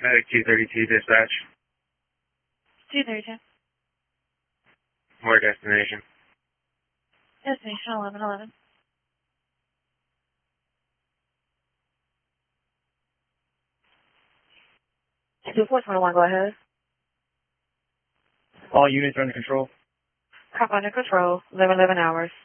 Medic 232 dispatch. 232. Where destination? Destination 1111. 2421, go ahead. All units are under control. Cop under control, 1111 hours.